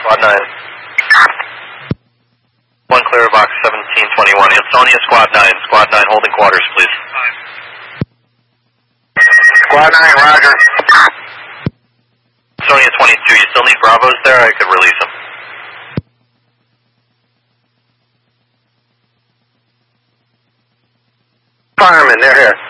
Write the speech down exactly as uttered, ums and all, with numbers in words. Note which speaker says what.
Speaker 1: Squad nine. One clear box seventeen twenty-one. Ansonia, Squad nine. Squad nine holding quarters, please.
Speaker 2: Squad nine, roger.
Speaker 1: Ansonia twenty-two, you still need Bravos there? I could release them.
Speaker 2: Firemen, they're here.